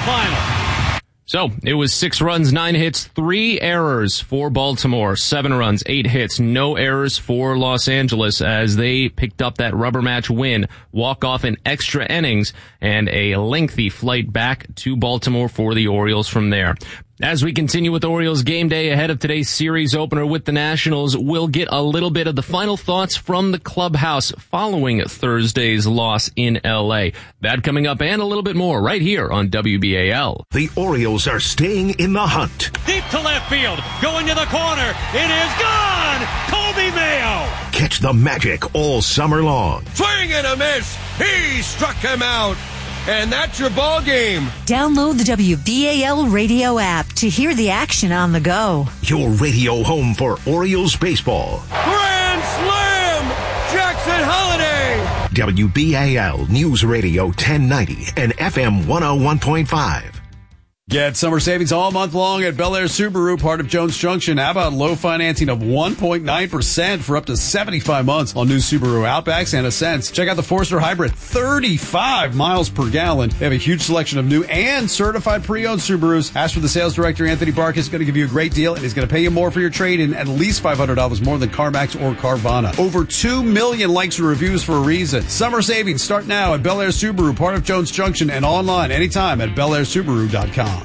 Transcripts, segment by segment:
final. So, it was 6 runs, 9 hits, 3 errors for Baltimore, 7 runs, 8 hits, no errors for Los Angeles as they picked up that rubber match win, walk off in extra innings, and a lengthy flight back to Baltimore for the Orioles from there. As we continue with Orioles game day ahead of today's series opener with the Nationals, we'll get a little bit of the final thoughts from the clubhouse following Thursday's loss in L.A. That coming up and a little bit more right here on WBAL. The Orioles are staying in the hunt. Deep to left field, going to the corner. It is gone! Kobe Mayo! Catch the magic all summer long. Swing and a miss! He struck him out! And that's your ball game. Download the WBAL radio app to hear the action on the go. Your radio home for Orioles baseball. Grand slam! Jackson Holiday! WBAL News Radio 1090 and FM 101.5. Get summer savings all month long at Bel Air Subaru, part of Jones Junction. How about low financing of 1.9% for up to 75 months on new Subaru Outbacks and Ascents? Check out the Forester Hybrid, 35 miles per gallon. They have a huge selection of new and certified pre-owned Subarus. Ask for the sales director, Anthony Barkus. He's going to give you a great deal, and he's going to pay you more for your trade-in, at least $500 more than CarMax or Carvana. Over 2 million likes and reviews for a reason. Summer savings start now at Bel Air Subaru, part of Jones Junction, and online anytime at BelAirSubaru.com.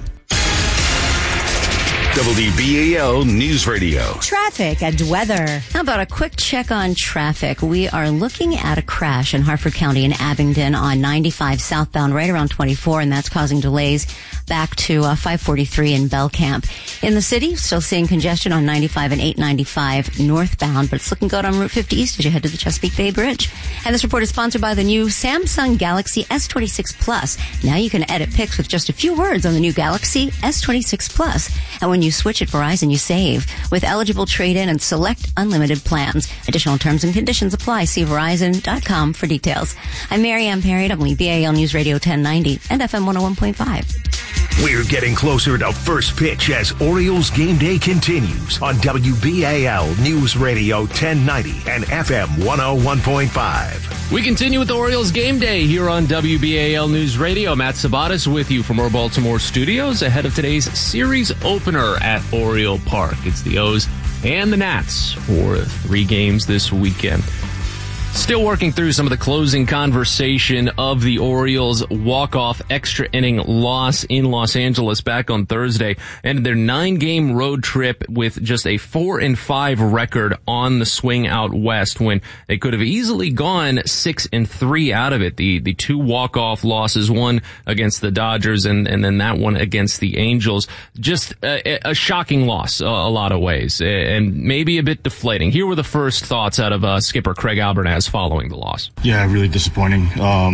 WBAL News Radio. Traffic and weather. How about a quick check on traffic? We are looking at a crash in Harford County in Abingdon on 95 southbound right around 24, and that's causing delays back to 543 in Belcamp. In the city, still seeing congestion on 95 and 895 northbound, but it's looking good on Route 50 East as you head to the Chesapeake Bay Bridge. And this report is sponsored by the new Samsung Galaxy S26 Plus. Now you can edit pics with just a few words on the new Galaxy S26 Plus. And when you switch at Verizon, you save with eligible trade-in and select unlimited plans. Additional terms and conditions apply. See Verizon.com for details. I'm Mary Ann Perry, WBAL News Radio 1090 and FM 101.5. We're getting closer to first pitch as Orioles game day continues on WBAL News Radio 1090 and FM 101.5. We continue with the Orioles game day here on WBAL News Radio. Matt Sabatis with you from our Baltimore studios ahead of today's series opener at Oriole Park. It's the O's and the Nats for 3 games this weekend. Still working through some of the closing conversation of the Orioles' walk-off extra inning loss in Los Angeles back on Thursday, and their 9-game road trip with just a 4-5 record on the swing out west when they could have easily gone 6-3 out of it. The 2 walk-off losses, one against the Dodgers and then that one against the Angels. Just a shocking loss a lot of ways, and maybe a bit deflating. Here were the first thoughts out of skipper Craig Albernaz following the loss. Yeah, really disappointing.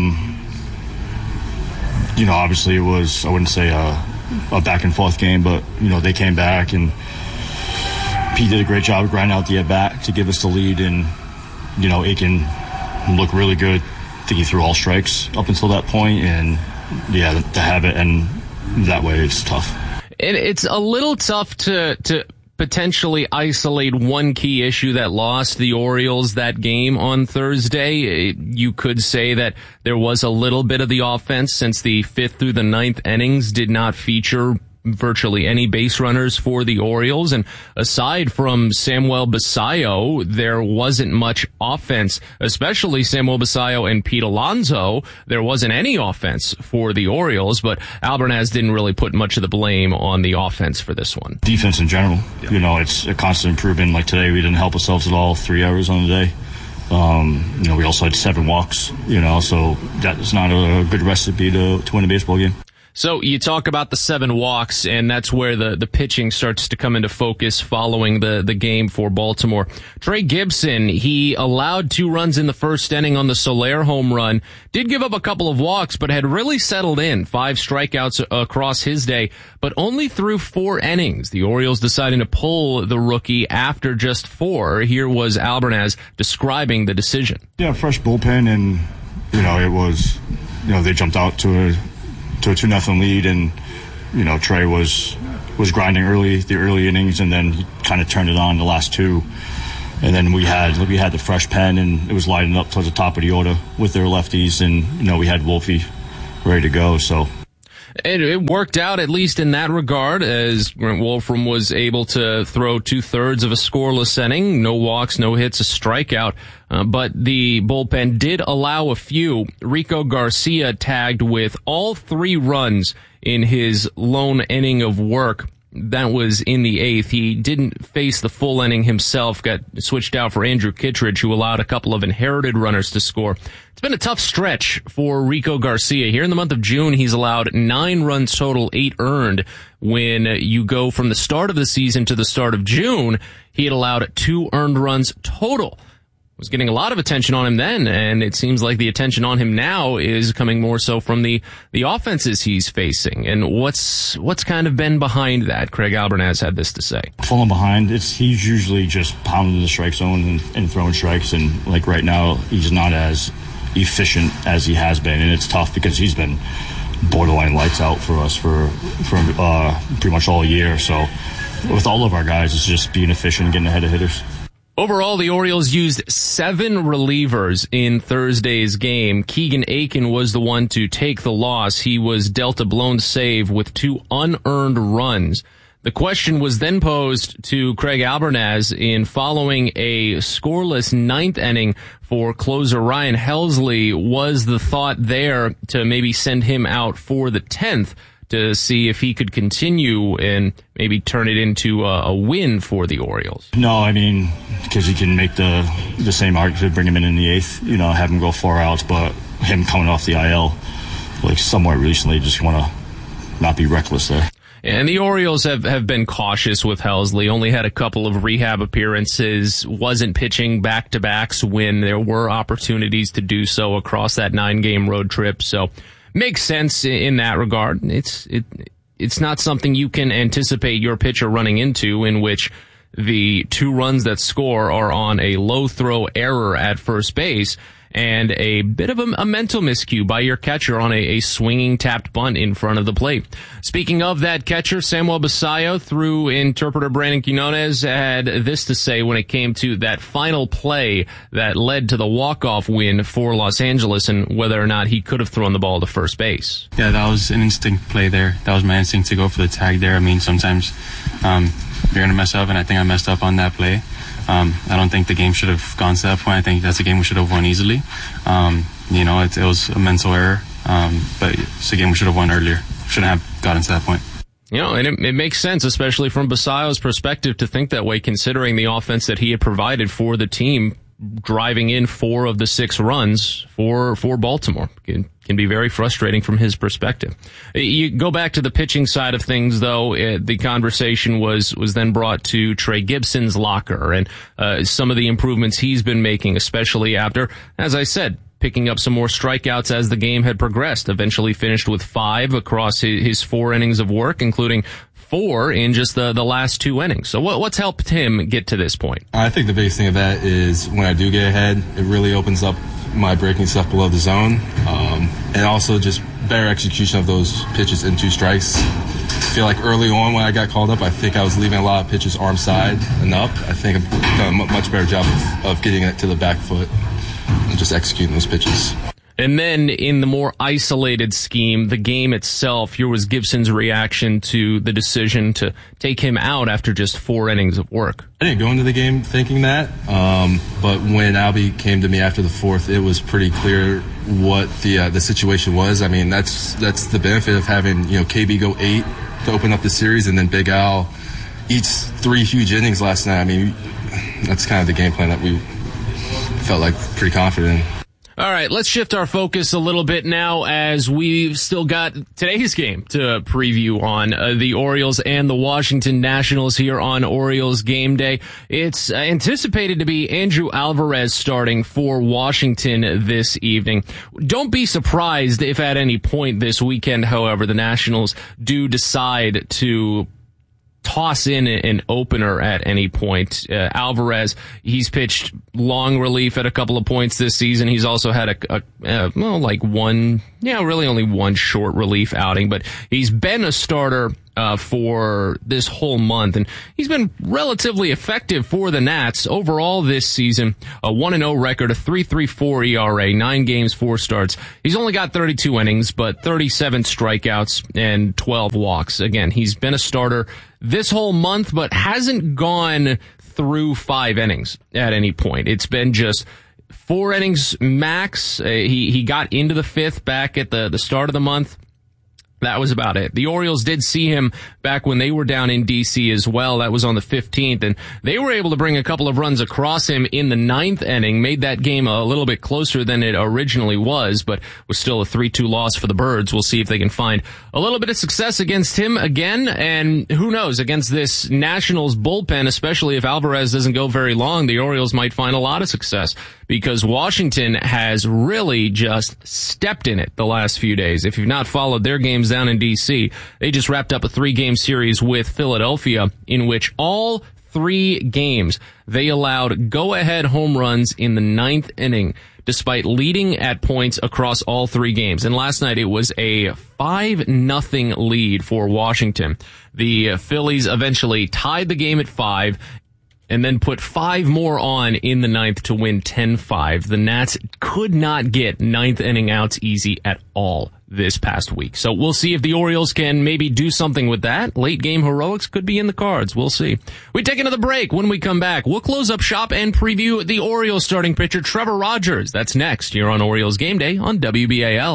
Obviously it was, I wouldn't say a back and forth game, but, they came back and Pete did a great job of grinding out the at-bat to give us the lead, and, Aiken looked really good. I think he threw all strikes up until that point, and, yeah, to have it and that way it's tough. And it's a little tough to potentially isolate one key issue that lost the Orioles that game on Thursday. You could say that there was a little bit of the offense since the 5th through the 9th innings did not feature virtually any base runners for the Orioles. And aside from Samuel Basallo, there wasn't much offense, especially Samuel Basallo and Pete Alonso. There wasn't any offense for the Orioles, but Albernaz didn't really put much of the blame on the offense for this one. Defense in general, it's a constant improvement. Like today, we didn't help ourselves at all, 3 errors on the day. We also had 7 walks, so that's not a good recipe to win a baseball game. So you talk about the 7 walks, and that's where the pitching starts to come into focus following the game for Baltimore. Trey Gibson, he allowed 2 runs in the first inning on the Soler home run, did give up a couple of walks, but had really settled in. 5 strikeouts across his day, but only through 4 innings. The Orioles deciding to pull the rookie after just 4. Here was Albernaz describing the decision. Yeah, fresh bullpen, and, it was, they jumped out to a 2-0 lead, and Trey was grinding the early innings, and then he kind of turned it on the last 2, and then we had the fresh pen, and it was lining up towards the top of the order with their lefties, and we had Wolfie ready to go. So It worked out, at least in that regard, as Grant Wolfram was able to throw 2/3 of a scoreless inning, no walks, no hits, a strikeout. But the bullpen did allow a few. Rico Garcia tagged with all 3 runs in his lone inning of work. That was in the 8th. He didn't face the full inning himself, got switched out for Andrew Kittredge, who allowed a couple of inherited runners to score. It's been a tough stretch for Rico Garcia. Here in the month of June, he's allowed 9 runs total, 8 earned. When you go from the start of the season to the start of June, he had allowed 2 earned runs total. Was getting a lot of attention on him then, and it seems like the attention on him now is coming more so from the offenses he's facing. And what's kind of been behind that? Craig Albernaz had this to say. Falling behind, he's usually just pounding the strike zone and throwing strikes, and like right now, he's not as efficient as he has been, and it's tough because he's been borderline lights out for us for pretty much all year. So with all of our guys, it's just being efficient and getting ahead of hitters. Overall, the Orioles used 7 relievers in Thursday's game. Keegan Aiken was the one to take the loss. He was dealt a blown save with 2 unearned runs. The question was then posed to Craig Albernaz in following a scoreless 9th inning for closer Ryan Helsley. Was the thought there to maybe send him out for the 10th? To see if he could continue and maybe turn it into a win for the Orioles? No, I mean, because you can make the same argument to bring him in the 8th, have him go 4 outs, but him coming off the IL, like somewhat recently, just want to not be reckless there. And the Orioles have been cautious with Helsley, only had a couple of rehab appearances, wasn't pitching back-to-backs when there were opportunities to do so across that 9-game road trip, so makes sense in that regard. It's not something you can anticipate your pitcher running into, in which the 2 runs that score are on a low throw error at first base and a bit of a mental miscue by your catcher on a swinging tapped bunt in front of the plate. Speaking of that catcher, Samuel Basallo, through interpreter Brandon Quinones, had this to say when it came to that final play that led to the walk-off win for Los Angeles and whether or not he could have thrown the ball to first base. Yeah, that was an instinct play there. That was my instinct to go for the tag there. I mean, sometimes you're going to mess up, and I think I messed up on that play. I don't think the game should have gone to that point. I think that's a game we should have won easily. It was a mental error, but it's a game we should have won earlier. Shouldn't have gotten to that point. And it makes sense, especially from Basallo's perspective, to think that way, considering the offense that he had provided for the team, driving in 4 of the 6 runs for Baltimore. Can be very frustrating from his perspective. You go back to the pitching side of things, though. The conversation was then brought to Trey Gibson's locker and some of the improvements he's been making, especially after, as I said, picking up some more strikeouts as the game had progressed. Eventually finished with 5 across his 4 innings of work, including 4 in just the last 2 innings. So what's helped him get to this point? I think the biggest thing of that is when I do get ahead, it really opens up my breaking stuff below the zone, and also just better execution of those pitches in 2 strikes. I feel like early on when I got called up, I think I was leaving a lot of pitches arm side and up. I think I've done a much better job of getting it to the back foot and just executing those pitches. And then in the more isolated scheme, the game itself, here was Gibson's reaction to the decision to take him out after just 4 innings of work. I didn't go into the game thinking that, but when Albie came to me after the 4th, it was pretty clear what the situation was. I mean, that's the benefit of having KB go 8 to open up the series, and then Big Al eats 3 huge innings last night. I mean, that's kind of the game plan that we felt like pretty confident in. All right, let's shift our focus a little bit now, as we've still got today's game to preview on the Orioles and the Washington Nationals here on Orioles Game Day. It's anticipated to be Andrew Alvarez starting for Washington this evening. Don't be surprised if at any point this weekend, however, the Nationals do decide to toss in an opener at any point. Alvarez, he's pitched long relief at a couple of points this season. He's also had only one short relief outing, but he's been a starter for this whole month, and he's been relatively effective for the Nats overall this season. A 1-0 record, a 3.34 ERA, 9 games, 4 starts. He's only got 32 innings, but 37 strikeouts and 12 walks. Again, he's been a starter this whole month, but hasn't gone through 5 innings at any point. It's been just 4 innings max. He got into the 5th back at the start of the month. That was about it. The Orioles did see him back when they were down in D.C. as well. That was on the 15th, and they were able to bring a couple of runs across him in the 9th inning, made that game a little bit closer than it originally was, but was still a 3-2 loss for the Birds. We'll see if they can find a little bit of success against him again, and who knows, against this Nationals bullpen, especially if Alvarez doesn't go very long, the Orioles might find a lot of success, because Washington has really just stepped in it the last few days. If you've not followed their games down in D.C., they just wrapped up a 3-game series with Philadelphia in which all 3 games they allowed go-ahead home runs in the 9th inning, despite leading at points across all 3 games. And last night it was a 5-0 lead for Washington. The Phillies eventually tied the game at 5, and then put 5 more on in the 9th to win 10-5. The Nats could not get 9th inning outs easy at all this past week. So we'll see if the Orioles can maybe do something with that. Late game heroics could be in the cards. We'll see. We take another break. When we come back, we'll close up shop and preview the Orioles starting pitcher Trevor Rogers. That's next here on Orioles Game Day on WBAL.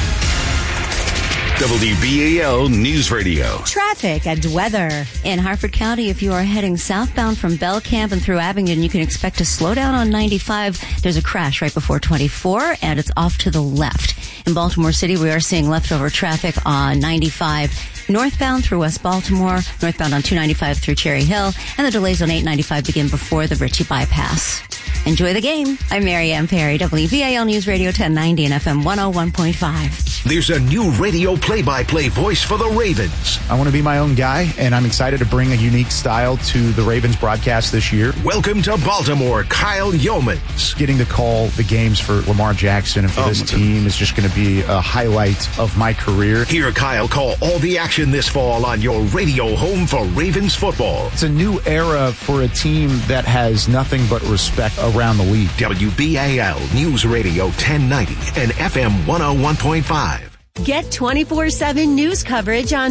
WBAL News Radio. Traffic and weather. In Harford County, if you are heading southbound from Belcamp and through Abingdon, you can expect to slow down on 95. There's a crash right before 24, and it's off to the left. In Baltimore City, we are seeing leftover traffic on 95 northbound through West Baltimore, northbound on 295 through Cherry Hill, and the delays on 895 begin before the Ritchie bypass. Enjoy the game. I'm Mary Ann Perry, WBAL News Radio 1090 and FM 101.5. There's a new radio play-by-play voice for the Ravens. I want to be my own guy, and I'm excited to bring a unique style to the Ravens broadcast this year. Welcome to Baltimore, Kyle Yeomans. Getting to call the games for Lamar Jackson and for this team is just going to be a highlight of my career. Hear Kyle call all the action this fall on your radio home for Ravens football. It's a new era for a team that has nothing but respect around the league. WBAL News Radio 1090 and FM 101.5. Get 24/7 news coverage on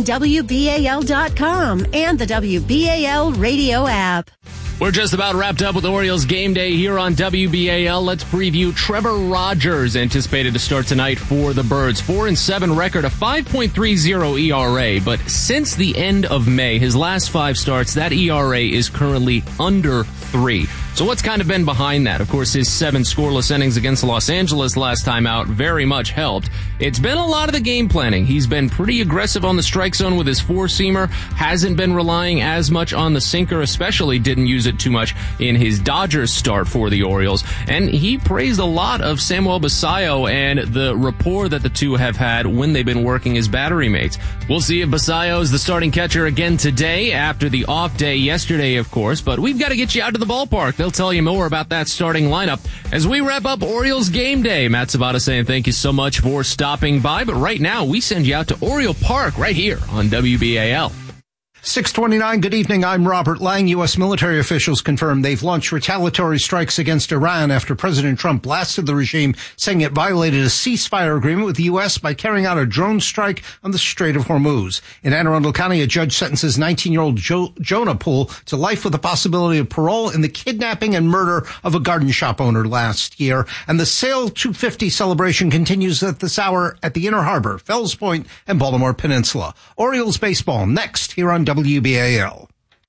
WBAL.com and the WBAL radio app. We're just about wrapped up with Orioles Game Day here on WBAL. Let's preview Trevor Rogers, anticipated to start tonight for the Birds. 4-7 record, a 5.30 ERA, but since the end of May, his last 5 starts, that ERA is currently under 3. So what's kind of been behind that? Of course, his 7 scoreless innings against Los Angeles last time out very much helped. It's been a lot of the game planning. He's been pretty aggressive on the strike zone with his 4-seamer, hasn't been relying as much on the sinker, especially didn't use it too much in his Dodgers start for the Orioles. And he praised a lot of Samuel Basallo and the rapport that the two have had when they've been working as battery mates. We'll see if Basallo is the starting catcher again today after the off day yesterday, of course, but we've got to get you out to the ballpark. They'll tell you more about that starting lineup as we wrap up Orioles Game Day. Matt Sabata saying thank you so much for stopping by, but right now we send you out to Oriole Park right here on WBAL. 629, good evening. I'm Robert Lang. U.S. military officials confirm they've launched retaliatory strikes against Iran after President Trump blasted the regime, saying it violated a ceasefire agreement with the U.S. by carrying out a drone strike on the Strait of Hormuz. In Anne Arundel County, a judge sentences 19-year-old Jonah Poole to life with the possibility of parole in the kidnapping and murder of a garden shop owner last year. And the Sail 250 celebration continues at this hour at the Inner Harbor, Fells Point, and Baltimore Peninsula. Orioles baseball next here on WBAL.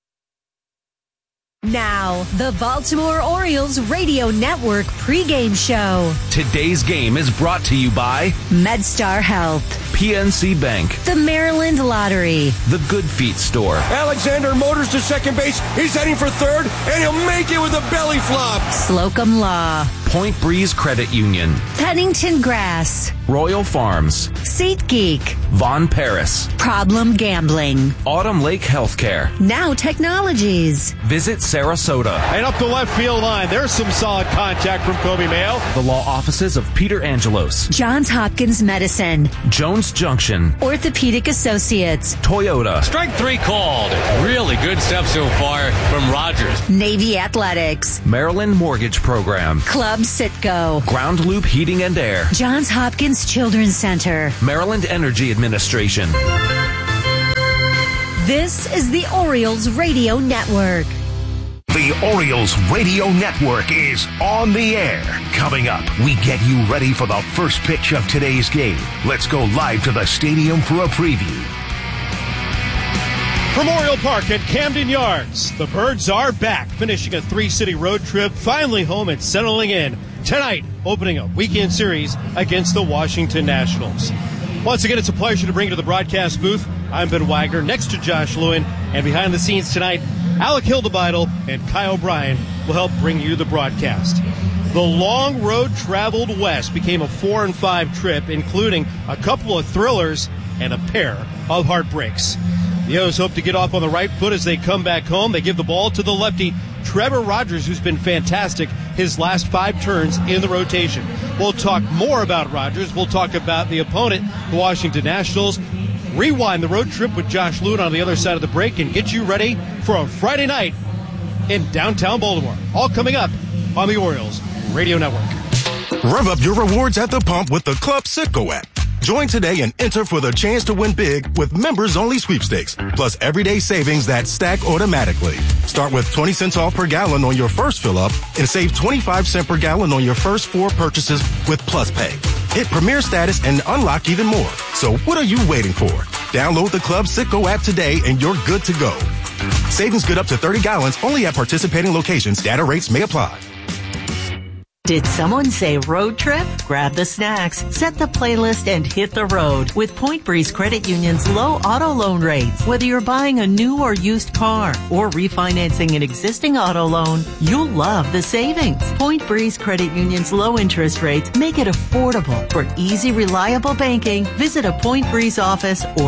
Now, the Baltimore Orioles Radio Network pregame show. Today's game is brought to you by MedStar Health, PNC Bank, the Maryland Lottery, the Good Feet Store. Alexander motors to second base. He's heading for third, and he'll make it with a belly flop. Slocum Law, Point Breeze Credit Union, Pennington Grass, Royal Farms, SeatGeek, Von Paris, Problem Gambling, Autumn Lake Healthcare, Now Technologies. Visit Sarasota. And up the left field line, there's some solid contact from Kobe Mayo. The law offices of Peter Angelos, Johns Hopkins Medicine, Jones Junction, Orthopedic Associates, Toyota. Strike 3 called. Really good stuff so far from Rogers. Navy Athletics, Maryland Mortgage Program, Club Citgo, Ground Loop Heating and Air, Johns Hopkins Children's Center, Maryland Energy Administration. This is the Orioles Radio Network. The Orioles Radio Network is on the air. Coming up, we get you ready for the first pitch of today's game. Let's go live to the stadium for a preview. From Oriole Park at Camden Yards, the Birds are back, finishing a 3-city road trip, finally home and settling in. Tonight, opening a weekend series against the Washington Nationals. Once again, it's a pleasure to bring you to the broadcast booth. I'm Ben Wagner, next to Josh Lewin, and behind the scenes tonight, Alec Hildebeidel and Kyle O'Brien will help bring you the broadcast. The long road traveled west became a 4-5 trip, including a couple of thrillers and a pair of heartbreaks. The O's hope to get off on the right foot as they come back home. They give the ball to the lefty, Trevor Rogers, who's been fantastic his last 5 turns in the rotation. We'll talk more about Rogers. We'll talk about the opponent, the Washington Nationals. Rewind the road trip with Josh Lewin on the other side of the break and get you ready for a Friday night in downtown Baltimore. All coming up on the Orioles Radio Network. Rev up your rewards at the pump with the Club Citgo app. Join today and enter for the chance to win big with members-only sweepstakes, plus everyday savings that stack automatically. Start with 20 cents off per gallon on your first fill-up and save 25 cents per gallon on your first 4 purchases with Plus Pay. Hit Premier status and unlock even more. So what are you waiting for? Download the Club Citgo app today and you're good to go. Savings good up to 30 gallons only at participating locations. Data rates may apply. Did someone say road trip? Grab the snacks, set the playlist, and hit the road with Point Breeze Credit Union's low auto loan rates. Whether you're buying a new or used car or refinancing an existing auto loan, you'll love the savings. Point Breeze Credit Union's low interest rates make it affordable. For easy, reliable banking, visit a Point Breeze office or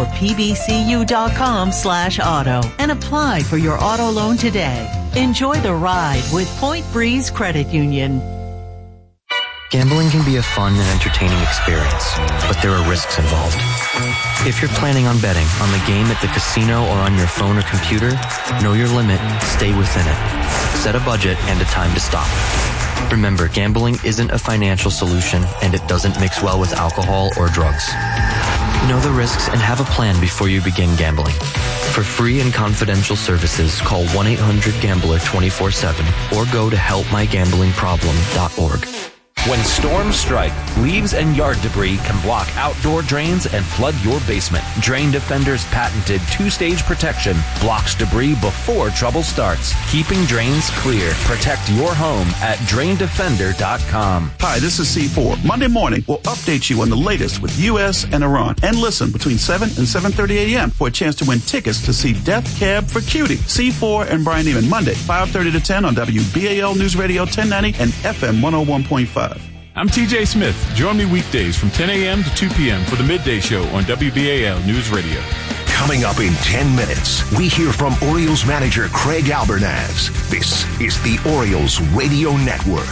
pbcu.com/auto and apply for your auto loan today. Enjoy the ride with Point Breeze Credit Union. Gambling can be a fun and entertaining experience, but there are risks involved. If you're planning on betting on the game at the casino or on your phone or computer, know your limit, stay within it. Set a budget and a time to stop. Remember, gambling isn't a financial solution and it doesn't mix well with alcohol or drugs. Know the risks and have a plan before you begin gambling. For free and confidential services, call 1-800-GAMBLER 24/7 or go to helpmygamblingproblem.org. When storms strike, leaves and yard debris can block outdoor drains and flood your basement. Drain Defender's patented 2-stage protection blocks debris before trouble starts, keeping drains clear. Protect your home at DrainDefender.com. Hi, this is C4. Monday morning, we'll update you on the latest with U.S. and Iran. And listen between 7 and 7:30 a.m. for a chance to win tickets to see Death Cab for Cutie. C4 and Brian Neiman, Monday, 5:30 to 10 on WBAL News Radio 1090 and FM 101.5. I'm TJ Smith. Join me weekdays from 10 a.m. to 2 p.m. for the Midday Show on WBAL News Radio. Coming up in 10 minutes, we hear from Orioles manager Craig Albernaz. This is the Orioles Radio Network.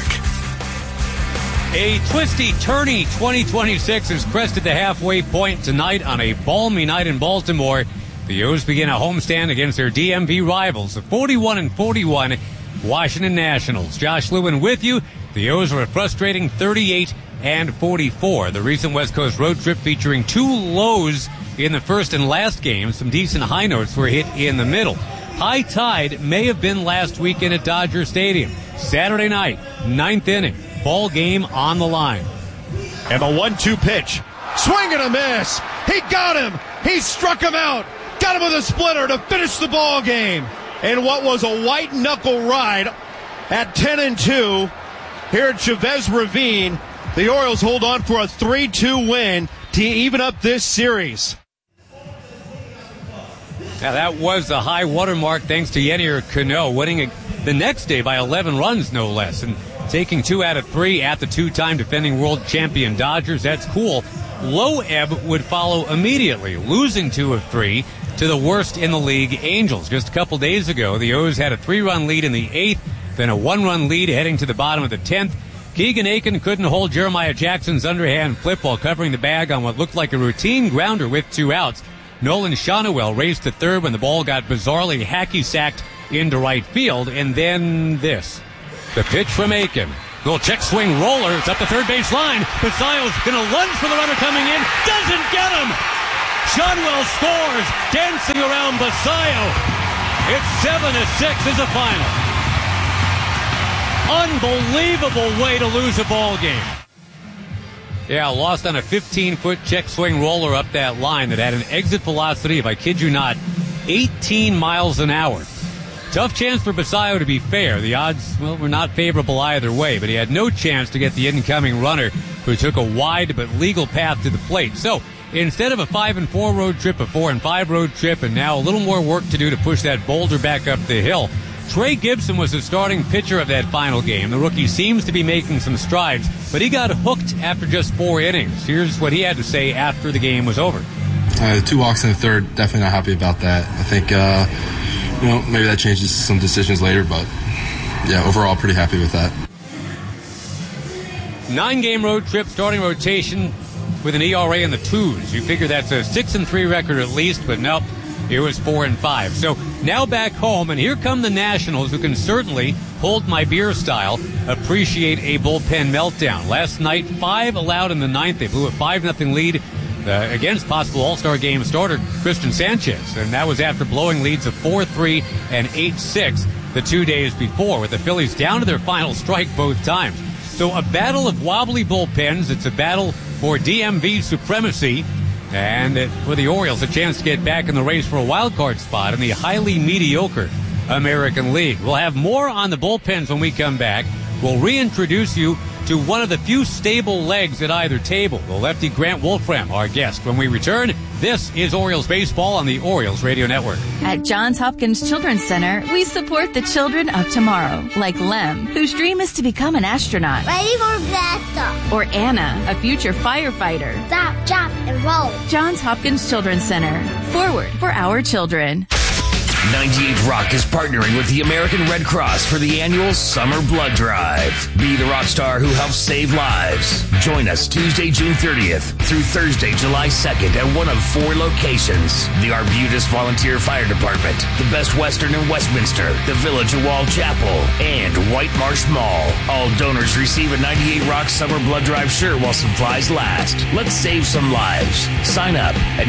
A twisty-turny 2026 has crested the halfway point tonight on a balmy night in Baltimore. The O's begin a homestand against their DMV rivals, the 41-41 Washington Nationals. Josh Lewin with you. The O's were a frustrating 38-44. The recent West Coast road trip featuring 2 lows in the first and last game. Some decent high notes were hit in the middle. High tide may have been last weekend at Dodger Stadium. Saturday night, 9th inning, ball game on the line. And the 1-2 pitch. Swing and a miss. He got him. He struck him out. Got him with a splitter to finish the ball game. And what was a white knuckle ride at 10-2 here at Chavez Ravine. The Orioles hold on for a 3-2 win to even up this series. Now that was the high watermark thanks to Yennier Cano, winning the next day by 11 runs, no less. And taking 2 out of 3 at the 2-time defending world champion Dodgers. That's cool. Loeb would follow immediately, losing 2 of 3 to the worst in the league, Angels. Just a couple days ago, the O's had a 3-run lead in the 8th, then a 1-run lead heading to the bottom of the 10th. Keegan Aiken couldn't hold Jeremiah Jackson's underhand flip while covering the bag on what looked like a routine grounder with 2 outs. Nolan Shonowell raced to third when the ball got bizarrely hacky-sacked into right field, and then this. The pitch from Aiken. Little check swing roller. It's up the third base line. Basayo's going to lunge for the runner coming in. Doesn't get him. Shonwell scores, dancing around Basayo. It's 7-6 is the final. Unbelievable way to lose a ball game. Yeah, lost on a 15-foot check swing roller up that line that had an exit velocity of, I kid you not, 18 miles an hour. Tough chance for Basayo, to be fair. The odds, well, were not favorable either way, but he had no chance to get the incoming runner, who took a wide but legal path to the plate. So instead of a 5-4 road trip, a 4-5 road trip, and now a little more work to do to push that boulder back up the hill, Trey Gibson was the starting pitcher of that final game. The rookie seems to be making some strides, but he got hooked after just 4 innings. Here's what he had to say after the game was over. 2 walks in the third, definitely not happy about that. I think, maybe that changes some decisions later, but yeah, overall pretty happy with that. 9-game road trip, starting rotation with an ERA in the 2s. You figure that's a 6-3 record at least, but nope. It was 4-5. So now back home, and here come the Nationals, who can certainly, hold my beer style, appreciate a bullpen meltdown. Last night, 5 allowed in the 9th. They blew a 5-0 lead against possible All-Star Game starter Christian Sanchez, and that was after blowing leads of 4-3 and 8-6 the 2 days before, with the Phillies down to their final strike both times. So a battle of wobbly bullpens. It's a battle for DMV supremacy. And for the Orioles, a chance to get back in the race for a wild card spot in the highly mediocre American League. We'll have more on the bullpens when we come back. We'll reintroduce you to one of the few stable legs at either table, the lefty Grant Wolfram, our guest. When we return, this is Orioles Baseball on the Orioles Radio Network. At Johns Hopkins Children's Center, we support the children of tomorrow, like Lem, whose dream is to become an astronaut. Ready for blast. Or Anna, a future firefighter. Stop, jump, and roll. Johns Hopkins Children's Center. Forward for our children. 98 Rock is partnering with the American Red Cross for the annual Summer Blood Drive. Be the rock star who helps save lives. Join us Tuesday, June 30th through Thursday, July 2nd at one of 4 locations. The Arbutus Volunteer Fire Department, the Best Western in Westminster, the Village of Wall Chapel, and White Marsh Mall. All donors receive a 98 Rock Summer Blood Drive shirt while supplies last. Let's save some lives. Sign up at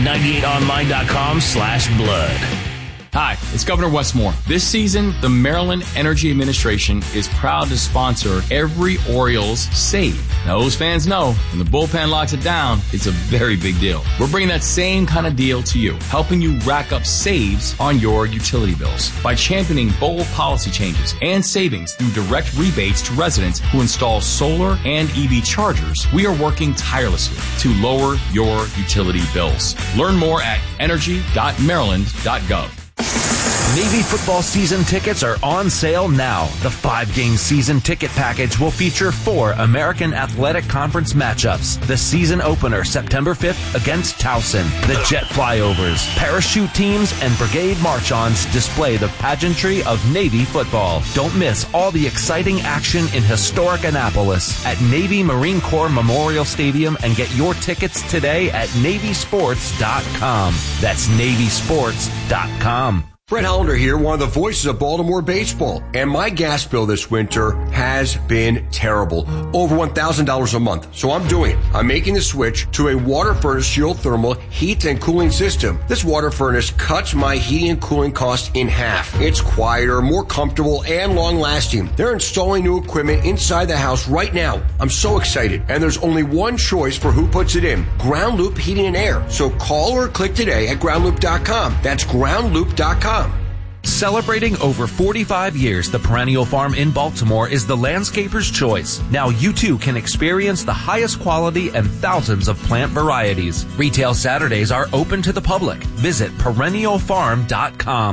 98online.com/blood. Hi, it's Governor Westmore. This season, the Maryland Energy Administration is proud to sponsor every Orioles save. Now, O's fans know when the bullpen locks it down, it's a very big deal. We're bringing that same kind of deal to you, helping you rack up saves on your utility bills by championing bold policy changes and savings through direct rebates to residents who install solar and EV chargers. We are working tirelessly to lower your utility bills. Learn more at energy.maryland.gov. Navy football season tickets are on sale now. The 5-game season ticket package will feature 4 American Athletic Conference matchups. The season opener, September 5th, against Towson. The jet flyovers, parachute teams, and brigade march-ons display the pageantry of Navy football. Don't miss all the exciting action in historic Annapolis at Navy Marine Corps Memorial Stadium, and get your tickets today at NavySports.com. That's NavySports.com. Brett Hollander here, one of the voices of Baltimore baseball. And my gas bill this winter has been terrible. Over $1,000 a month. So I'm doing it. I'm making the switch to a water furnace geothermal heat and cooling system. This water furnace cuts my heating and cooling costs in half. It's quieter, more comfortable, and long-lasting. They're installing new equipment inside the house right now. I'm so excited. And there's only one choice for who puts it in. Ground Loop Heating and Air. So call or click today at groundloop.com. That's groundloop.com. Celebrating over 45 years, the Perennial Farm in Baltimore is the landscaper's choice. Now you too can experience the highest quality and thousands of plant varieties. Retail Saturdays are open to the public. Visit perennialfarm.com.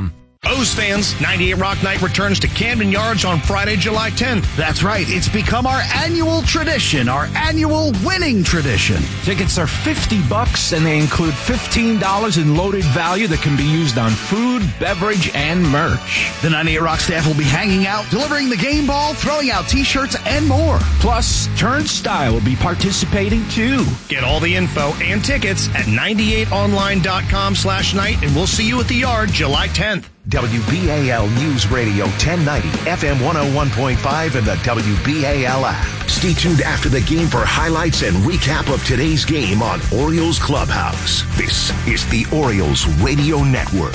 O's fans, 98 Rock Night returns to Camden Yards on Friday, July 10th. That's right. It's become our annual tradition, our annual winning tradition. Tickets are $50 and they include $15 in loaded value that can be used on food, beverage, and merch. The 98 Rock staff will be hanging out, delivering the game ball, throwing out t-shirts, and more. Plus, Turnstile will be participating too. Get all the info and tickets at 98online.com/night, and we'll see you at the Yard July 10th. WBAL News Radio 1090, FM 101.5, and the WBAL app. Stay tuned after the game for highlights and recap of today's game on Orioles Clubhouse. This is the Orioles Radio Network.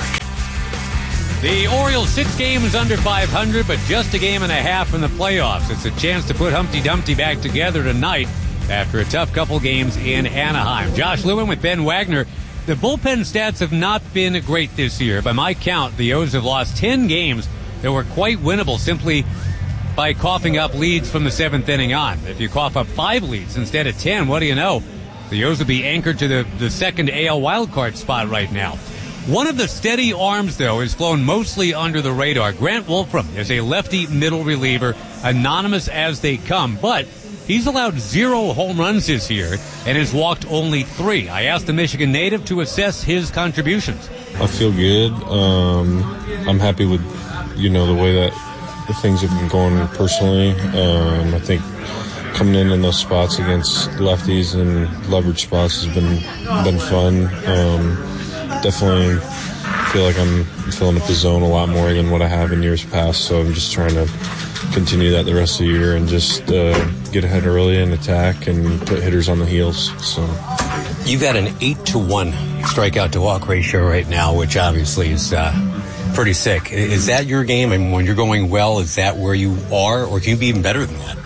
The Orioles 6 games under 500, but just a game and a half in the playoffs. It's a chance to put Humpty Dumpty back together tonight after a tough couple games in Anaheim. Josh Lewin with Ben Wagner. The bullpen stats have not been great this year. By my count, the O's have lost 10 games that were quite winnable simply by coughing up leads from the 7th inning on. If you cough up 5 leads instead of 10, what do you know? The O's would be anchored to the second AL wildcard spot right now. One of the steady arms, though, is flown mostly under the radar. Grant Wolfram is a lefty middle reliever, anonymous as they come, but he's allowed 0 home runs this year and has walked only 3. I asked the Michigan native to assess his contributions. I feel good. I'm happy with, the way that the things have been going personally. I think coming in those spots against lefties and leverage spots has been fun. Definitely feel like I'm filling up the zone a lot more than what I have in years past, so I'm just trying to continue that the rest of the year and just get ahead early and attack and put hitters on the heels. So you've got an 8-to-1 strikeout to walk ratio right now, which obviously is pretty sick. Is that your game? And when you're going well, is that where you are, or can you be even better than that?